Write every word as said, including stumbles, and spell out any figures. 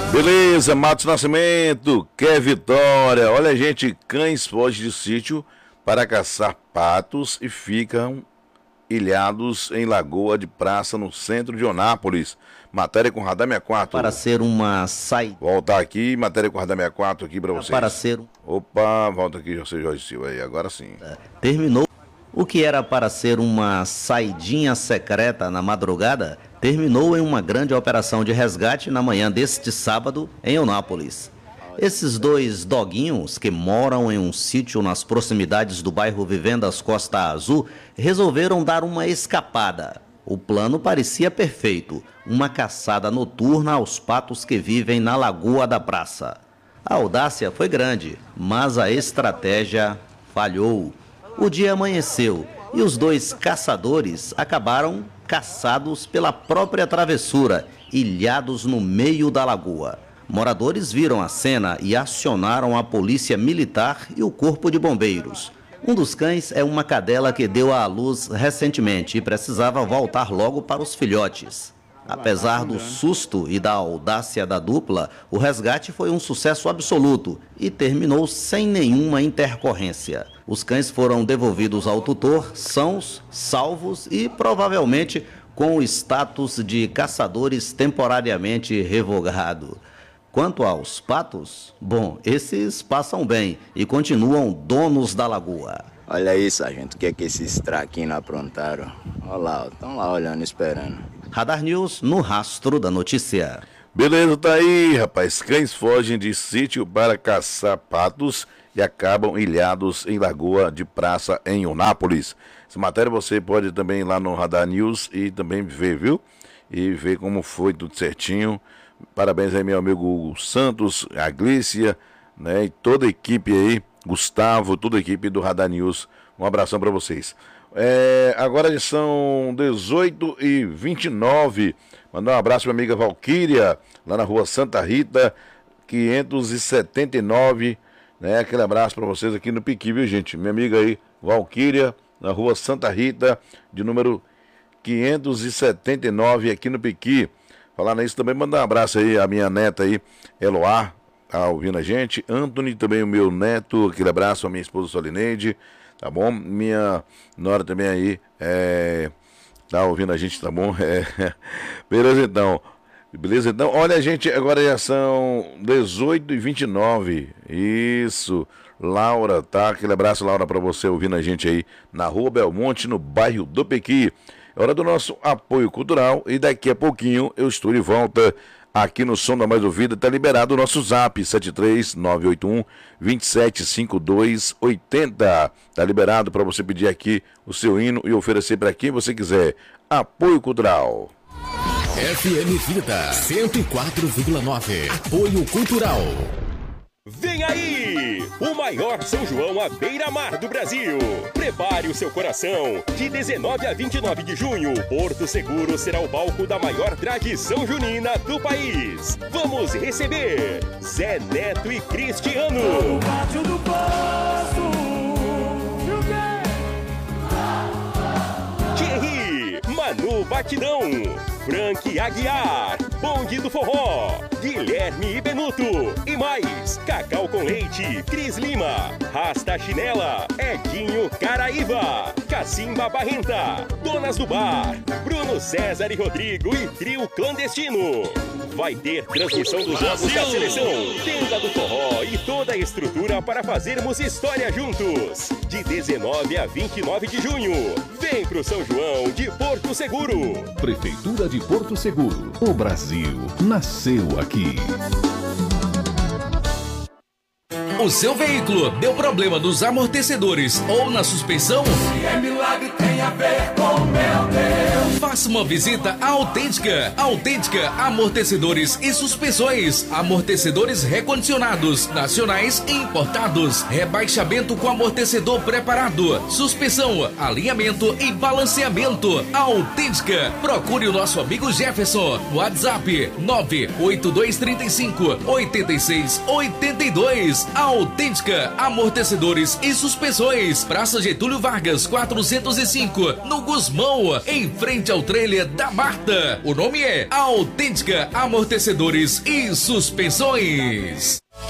Beleza, Matos Nascimento, quer vitória. Olha, gente, cães fogem de sítio para caçar patos e ficam ilhados em Lagoa de Praça, no centro de Onápolis. Matéria com Radar sessenta e quatro. Para ser uma saída. Voltar aqui, matéria com Radar sessenta e quatro aqui para vocês. Para ser. Opa, volta aqui, José Jorge Silva aí, agora sim. Terminou. O que era para ser uma saidinha secreta na madrugada, terminou em uma grande operação de resgate na manhã deste sábado em Onápolis. Esses dois doguinhos, que moram em um sítio nas proximidades do bairro Vivendas Costa Azul, resolveram dar uma escapada. O plano parecia perfeito, uma caçada noturna aos patos que vivem na Lagoa da Praça. A audácia foi grande, mas a estratégia falhou. O dia amanheceu e os dois caçadores acabaram caçados pela própria travessura, ilhados no meio da lagoa. Moradores viram a cena e acionaram a polícia militar e o corpo de bombeiros. Um dos cães é uma cadela que deu à luz recentemente e precisava voltar logo para os filhotes. Apesar do susto e da audácia da dupla, o resgate foi um sucesso absoluto e terminou sem nenhuma intercorrência. Os cães foram devolvidos ao tutor, sãos, salvos e provavelmente com o status de caçadores temporariamente revogado. Quanto aos patos, bom, esses passam bem e continuam donos da lagoa. Olha aí, sargento, o que é que esses traquinos aprontaram? Olha lá, estão lá olhando, esperando. Radar News no rastro da notícia. Beleza, tá aí, rapaz. Cães fogem de sítio para caçar patos e acabam ilhados em Lagoa de Praça, em Onápolis. Essa matéria você pode também ir lá no Radar News e também ver, viu? E ver como foi tudo certinho. Parabéns aí, meu amigo Hugo Santos, a Glícia, né? E toda a equipe aí, Gustavo, toda a equipe do Radar News. Um abração para vocês. É, agora são dezoito e vinte e nove. Mandar um abraço para minha amiga Valquíria, lá na rua Santa Rita, quinhentos e setenta e nove. Né? Aquele abraço para vocês aqui no Piqui, viu, gente? Minha amiga aí, Valquíria, na rua Santa Rita, de número quinhentos e setenta e nove, aqui no Piqui. Falar nisso também, mandar um abraço aí à minha neta aí, Eloá, tá ouvindo a gente. Anthony, também o meu neto, aquele abraço à minha esposa Solineide, tá bom? Minha nora também aí, é, tá ouvindo a gente, tá bom? É, beleza então, beleza então. Olha, gente, agora já são dezoito e vinte e nove, isso. Laura, tá? Aquele abraço, Laura, pra você ouvindo a gente aí na rua Belmonte, no bairro do Pequi. É hora do nosso apoio cultural e daqui a pouquinho eu estou de volta aqui no Som da Mais Ouvida. Está liberado o nosso zap sete três nove oito um, dois sete cinco dois oito zero. Está liberado para você pedir aqui o seu hino e oferecer para quem você quiser. Apoio cultural. F M Vida cento e quatro vírgula nove. Apoio cultural. Vem aí! O maior São João à beira-mar do Brasil. Prepare o seu coração. De dezenove a vinte e nove de junho, Porto Seguro será o palco da maior tradição junina do país. Vamos receber Zé Neto e Cristiano. Thierry, Manu Batidão, Frank Aguiar, Bonde do Forró, Guilherme e Benuto e mais, Cacau com Leite, Cris Lima, Rasta Chinela, Edinho Caraíva, Cacimba Barrenta, Donas do Bar, Bruno César e Rodrigo e Trio Clandestino. Vai ter transmissão dos jogos da seleção, tenda do forró e toda a estrutura para fazermos história juntos. De dezenove a vinte e nove de junho, vem pro São João de Porto Seguro. Prefeitura de Porto Seguro. O Brasil nasceu aqui. O seu veículo deu problema nos amortecedores ou na suspensão? Se é milagre, tem a ver com meu Deus. Faça uma visita à Autêntica. Autêntica Amortecedores e Suspensões. Amortecedores recondicionados, nacionais e importados. Rebaixamento com amortecedor preparado. Suspensão, alinhamento e balanceamento. Autêntica. Procure o nosso amigo Jefferson. WhatsApp nove oito dois três cinco, oito seis oito dois. Autêntica Amortecedores e Suspensões. Praça Getúlio Vargas, quatrocentos e cinco, no Gusmão, em frente ao trailer da Marta. O nome é Autêntica Amortecedores e Suspensões.